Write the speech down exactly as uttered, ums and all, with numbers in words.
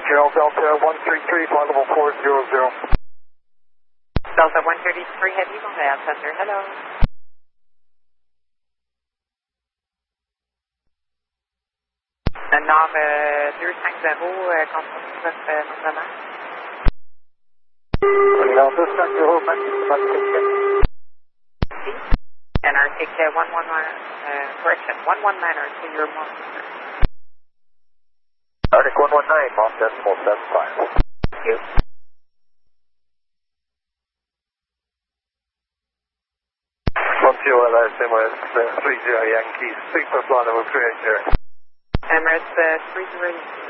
Carol Delta one three three, flight level four zero zero. Delta one thirty-three Heavy, Montreal Center, hello. Nord euh, deux cinq zéro, euh, confirmez votre euh, nom de marque. Nord deux cinq zéro, maximum. And Arctic uh, one one nine, uh, correction, one one nine or to your mark. Arctic one one nine, off decimal seven five. Thank you. one zero L S Emirates uh, three zero Yankee, speak for flight level three eight zero. Emirates uh, three zero.